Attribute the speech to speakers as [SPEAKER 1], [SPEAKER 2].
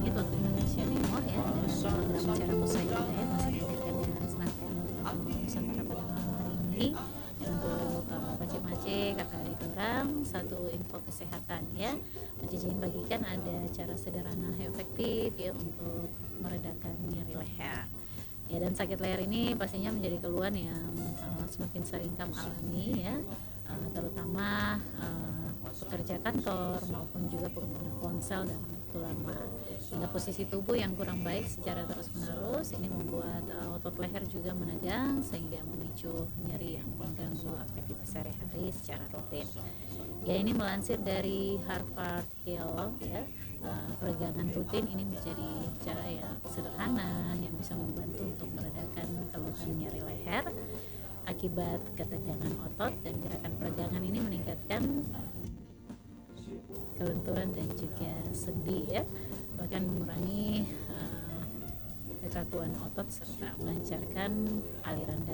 [SPEAKER 1] langit waktu Indonesia Timur ya, dan program Cara Pusat Hidayah masih dihadirkan dengan senantiasa untuk Nusantara pada malam hari ini. Dan untuk Pace-Mace, kakak adik orang, satu info kesehatan ya. Pace ingin bagikan ada cara sederhana efektif ya untuk meredakan nyeri leher. Ya, dan sakit leher ini pastinya menjadi keluhan yang semakin sering kamu alami ya, terutama pekerja kantor maupun juga pengguna ponsel dalam waktu lama. Hingga posisi tubuh yang kurang baik secara terus-menerus ini membuat otot leher juga menegang sehingga memicu nyeri yang mengganggu aktivitas sehari-hari secara rutin. Ya, ini melansir dari Harvard Hill ya. Peregangan rutin ini menjadi cara yang sederhana yang bisa membantu untuk meredakan keluhan nyeri leher akibat ketegangan otot, dan gerakan peregangan ini meningkatkan kelenturan dan juga sendi ya, bahkan mengurangi kekakuan otot serta melancarkan aliran darah